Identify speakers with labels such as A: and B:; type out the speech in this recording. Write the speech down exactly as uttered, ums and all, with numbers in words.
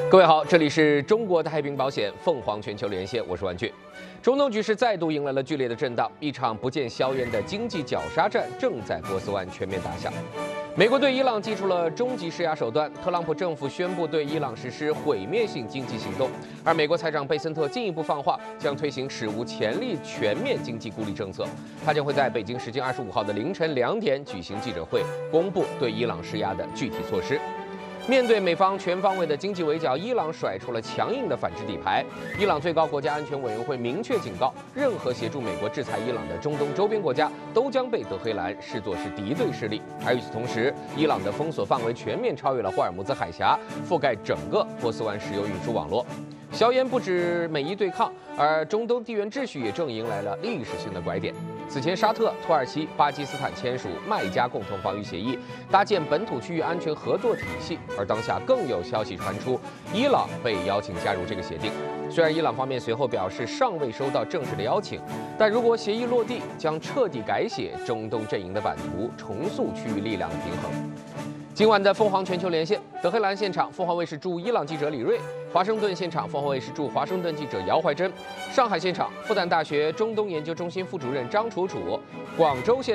A: 各位好，这里是中国太平保险凤凰全球连线，我是万俊。中东局势再度迎来了剧烈的震荡，一场不见硝烟的经济绞杀战正在波斯湾全面打响。美国对伊朗祭出了终极施压手段，特朗普政府宣布对伊朗实施毁灭性经济行动，而美国财长贝森特进一步放话，将推行史无前例全面经济孤立政策。他将会在北京时间二十五号的凌晨两点举行记者会，公布对伊朗施压的具体措施。面对美方全方位的经济围剿，伊朗甩出了强硬的反制底牌。伊朗最高国家安全委员会明确警告，任何协助美国制裁伊朗的中东周边国家都将被德黑兰视作是敌对势力。而与此同时，伊朗的封锁范围全面超越了霍尔木兹海峡，覆盖整个波斯湾石油运输网络。硝烟不止美伊对抗，而中东地缘秩序也正迎来了历史性的拐点。此前，沙特、土耳其、巴基斯坦签署麦加共同防御协议，搭建本土区域安全合作体系。而当下更有消息传出，伊朗被邀请加入这个协定。虽然伊朗方面随后表示尚未收到正式的邀请，但如果协议落地，将彻底改写中东阵营的版图，重塑区域力量的平衡。今晚的凤凰全球连线，德黑兰现场，凤凰卫视驻伊朗记者李锐；华盛顿现场，凤凰卫视驻华盛顿记者姚怀珍；上海现场，复旦大学中东研究中心副主任张楚楚；广州现